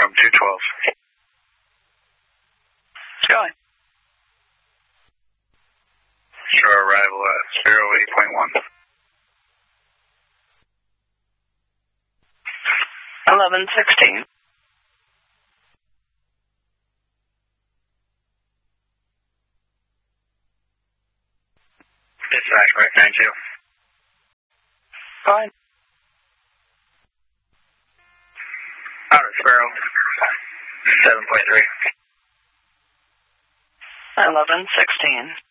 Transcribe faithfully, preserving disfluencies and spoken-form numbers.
room two twelve. Going. Sure, arrival at zero eight point one. eleven sixteen. Dispatch, right, thank you. Fine. Outer Sparrow, seven point three. eleven sixteen.